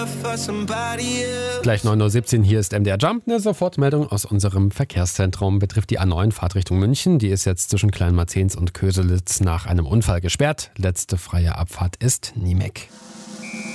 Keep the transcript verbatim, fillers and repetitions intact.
Gleich neun Uhr siebzehn, hier ist M D R Jump. Eine Sofortmeldung aus unserem Verkehrszentrum betrifft die A neun Fahrtrichtung München. Die ist jetzt zwischen Kleinmarzens und Köselitz nach einem Unfall gesperrt. Letzte freie Abfahrt ist Niemek.